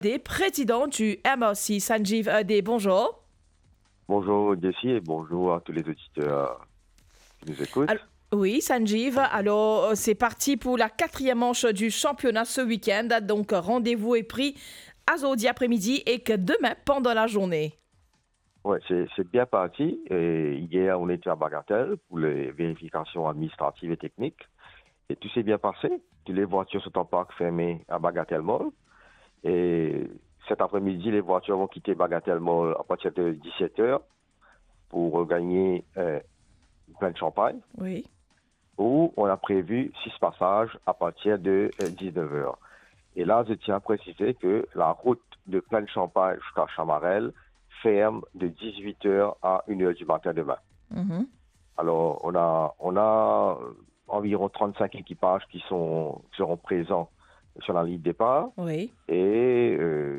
Des présidents du MRC, Sanjeev Adé, bonjour. Bonjour Jessie et bonjour à tous les auditeurs qui nous écoutent. Oui, Sanjeev. Alors, c'est parti pour la 4e manche du championnat ce week-end. Donc, rendez-vous est pris à Zodi après-midi et que demain, pendant la journée. Oui, c'est bien parti. Et hier, on était à Bagatelle pour les vérifications administratives et techniques. Et tout s'est bien passé. Toutes les voitures sont en parc fermé à Bagatelle Mall. Et cet après-midi, les voitures vont quitter Bagatelle Mall à partir de 17h pour gagner plein de champagne. Oui. Où on a prévu 6 passages à partir de 19h. Et là, je tiens à préciser que la route de Plein de Champagne jusqu'à Chamarel ferme de 18h à 1h du matin demain. Mm-hmm. Alors, on a environ 35 équipages qui seront présents sur la ligne de départ. Oui. Et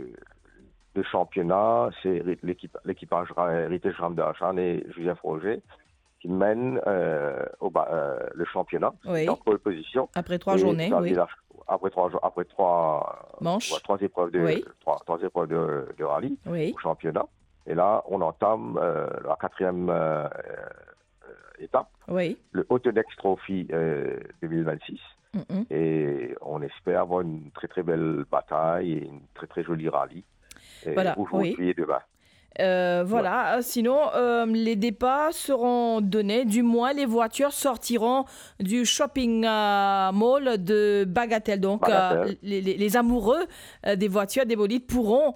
le championnat, c'est l'équipage Heritage Ram de Hachan et Julien Froger qui mène le championnat, Oui. en pole position. Après 3 journées, oui. Après trois manches. trois épreuves Oui. trois épreuves de rallye Oui. au championnat. Et là, on entame la 4e étape, Oui. le Autodex Trophy 2026. Mm-mm. Et on espère avoir une très très belle bataille et une très très jolie rallye Voilà, aujourd'hui oui. et demain. Voilà, sinon les départs seront donnés, du moins les voitures sortiront du shopping mall de Bagatelle. Donc Bagatelle. Les amoureux des voitures, des bolides pourront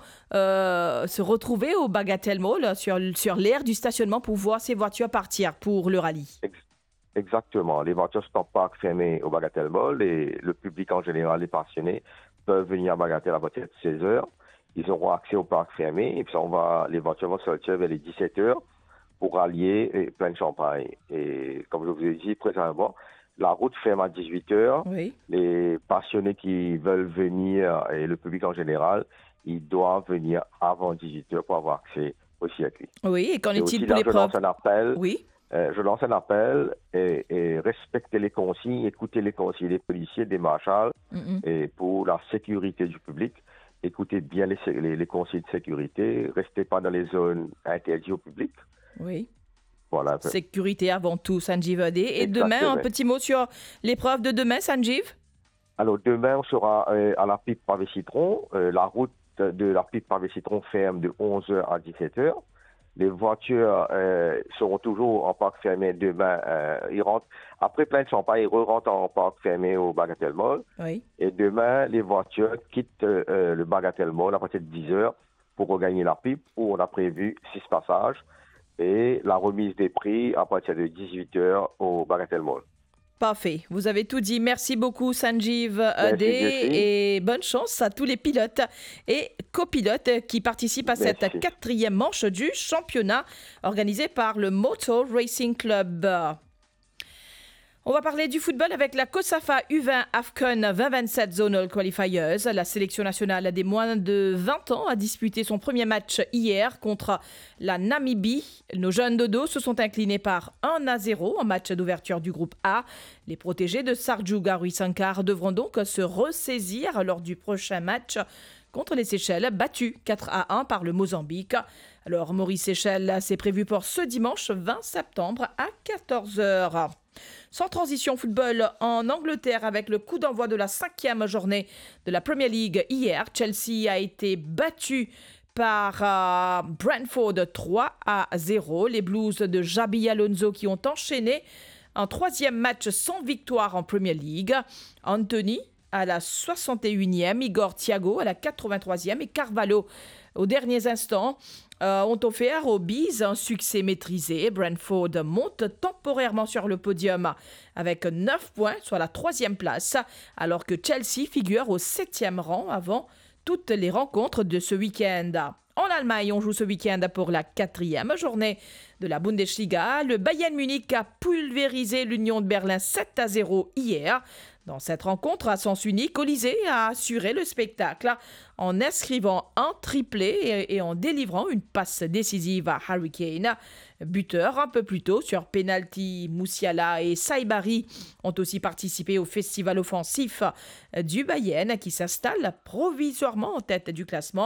se retrouver au Bagatelle Mall sur l'aire du stationnement pour voir ces voitures partir pour le rallye. Exactement, les voitures sont en parc fermé au Bagatelle Mall et le public en général, les passionnés, peuvent venir à Bagatelle à partir de 16h. Ils auront accès au parc fermé et puis les voitures vont sortir vers les 17h pour rallier Plein de Champagne. Et comme je vous ai dit précédemment, la route ferme à 18h. Oui. Les passionnés qui veulent venir et le public en général, ils doivent venir avant 18h pour avoir accès au circuit. Oui, et qu'en est-il pour là, l'épreuve? Je lance un appel. Oui. Je lance un appel et respectez les consignes, écoutez les consignes des policiers, des marshals, et pour la sécurité du public. Écoutez bien les consignes de sécurité, restez pas dans les zones interdites au public. Oui. Voilà. Sécurité avant tout, Sanjeev Adé. Et Exactement. demain, un petit mot sur l'épreuve de demain, Sanjeev? Alors demain, on sera à la Pipe Pavé Citron. La route de la Pipe Pavé Citron ferme de 11h à 17h. Les voitures seront toujours en parc fermé demain. Ils rentrent après Plein de Champagne, ils rentrent en parc fermé au Bagatelle Mall. Oui. Et demain, les voitures quittent le Bagatelle Mall à partir de 10h pour regagner la Pipe où on a prévu 6 passages et la remise des prix à partir de 18h au Bagatelle Mall. Parfait. Vous avez tout dit. Merci beaucoup, Sanjeev Adé. Et bonne chance à tous les pilotes et copilotes qui participent à cette 4e manche du championnat organisé par le Motor Racing Club. On va parler du football avec la COSAFA U20 AFCON 2027 Zonal Qualifiers. La sélection nationale des moins de 20 ans a disputé son premier match hier contre la Namibie. Nos jeunes dodos se sont inclinés par 1-0 en match d'ouverture du groupe A. Les protégés de Sarju Garuisankar devront donc se ressaisir lors du prochain match contre les Seychelles, battus 4-1 par le Mozambique. Alors Maurice Seychelles, c'est prévu pour ce dimanche 20 septembre à 14h. Sans transition, football en Angleterre avec le coup d'envoi de la 5e journée de la Premier League hier. Chelsea a été battu par Brentford 3-0. Les Blues de Xabi Alonso qui ont enchaîné un 3e match sans victoire en Premier League. Anthony à la 61e, Igor Thiago à la 83e et Carvalho aux derniers instants ont offert aux Bees un succès maîtrisé. Brentford monte temporairement sur le podium avec 9 points, soit la 3e place, alors que Chelsea figure au 7e rang avant toutes les rencontres de ce week-end. En Allemagne, on joue ce week-end pour la 4e journée de la Bundesliga. Le Bayern Munich a pulvérisé l'Union de Berlin 7-0 hier. Dans cette rencontre à sens unique, Colisée a assuré le spectacle en inscrivant un triplé et en délivrant une passe décisive à Harry Kane. buteur un peu plus tôt sur penalty. Moussiala et Saibari ont aussi participé au festival offensif du Bayern qui s'installe provisoirement en tête du classement.